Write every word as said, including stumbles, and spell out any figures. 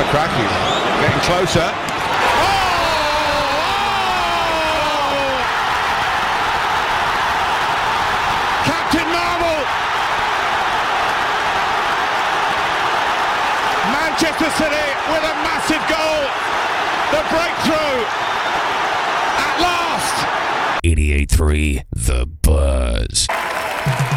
Lukaku getting closer. Captain Marvel! Manchester City with a massive goal. The breakthrough at last. eighty-eight point three The Buzz.